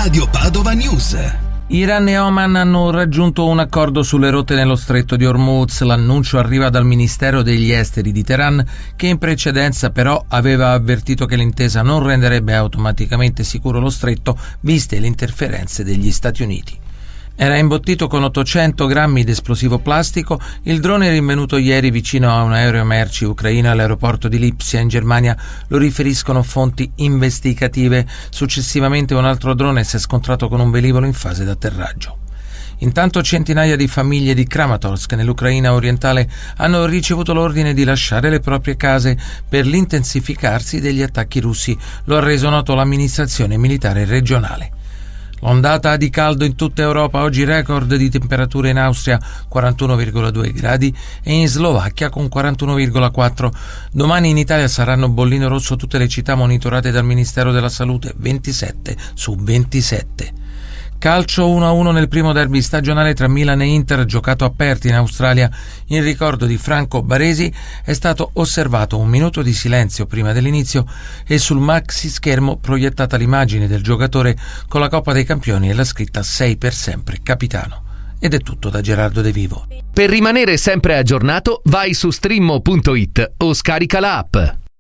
Radio Padova News. Iran e Oman hanno raggiunto un accordo sulle rotte nello stretto di Hormuz. L'annuncio arriva dal Ministero degli Esteri di Teheran, che in precedenza però aveva avvertito che l'intesa non renderebbe automaticamente sicuro lo stretto, viste le interferenze degli Stati Uniti. Era imbottito con 800 grammi di esplosivo plastico, il drone rinvenuto ieri vicino a un aereo merci ucraino all'aeroporto di Lipsia in Germania, lo riferiscono fonti investigative. Successivamente un altro drone si è scontrato con un velivolo in fase d'atterraggio. Intanto centinaia di famiglie di Kramatorsk nell'Ucraina orientale hanno ricevuto l'ordine di lasciare le proprie case per l'intensificarsi degli attacchi russi, lo ha reso noto l'amministrazione militare regionale. L'ondata di caldo in tutta Europa, oggi record di temperature in Austria 41,2 gradi e in Slovacchia con 41,4. Domani in Italia saranno bollino rosso tutte le città monitorate dal Ministero della Salute, 27 su 27. Calcio 1-1 nel primo derby stagionale tra Milan e Inter, giocato a Perth in Australia. In ricordo di Franco Baresi è stato osservato un minuto di silenzio prima dell'inizio e sul maxi schermo proiettata l'immagine del giocatore con la Coppa dei Campioni e la scritta 6 per sempre capitano. Ed è tutto da Gerardo De Vivo. Per rimanere sempre aggiornato vai su streammo.it o scarica la app.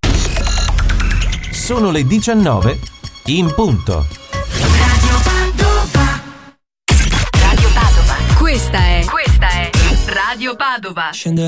Sono le 19 in punto. Questa è Radio Padova.